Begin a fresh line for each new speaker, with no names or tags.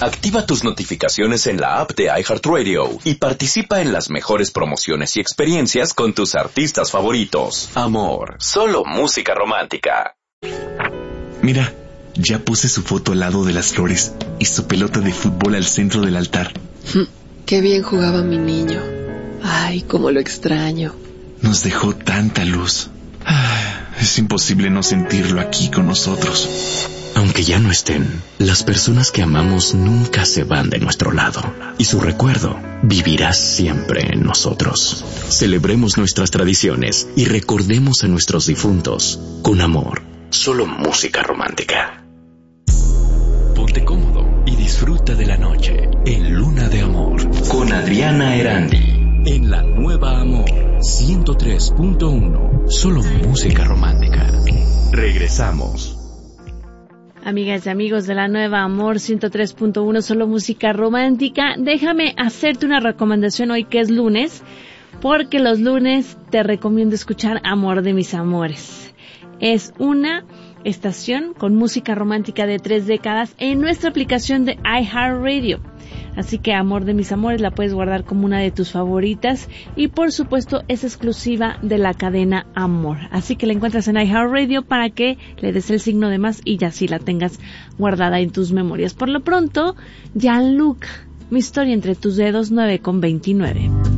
Activa tus notificaciones en la app de iHeartRadio y participa en las mejores promociones y experiencias con tus artistas favoritos. Amor, solo música romántica.
Mira, ya puse su foto al lado de las flores y su pelota de fútbol al centro del altar.
Qué bien jugaba mi niño. Ay, cómo lo extraño.
Nos dejó tanta luz. Es imposible no sentirlo aquí con nosotros.
Aunque ya no estén, las personas que amamos nunca se van de nuestro lado, y su recuerdo vivirá siempre en nosotros. Celebremos nuestras tradiciones y recordemos a nuestros difuntos con amor. Solo música romántica.
Ponte cómodo y disfruta de la noche en Luna de Amor con Adriana Erandi en la Nueva Amor 103.1. Solo música romántica. Regresamos.
Amigas y amigos de la Nueva Amor 103.1, solo música romántica. Déjame hacerte una recomendación hoy que es lunes, porque los lunes te recomiendo escuchar Amor de mis amores. Es una estación con música romántica de 3 décadas en nuestra aplicación de iHeartRadio. Así que Amor de mis amores la puedes guardar como una de tus favoritas y por supuesto es exclusiva de la cadena Amor. Así que la encuentras en iHeartRadio para que le des el signo de más y ya así la tengas guardada en tus memorias. Por lo pronto, Jean-Luc, Mi historia entre tus dedos, 9:29.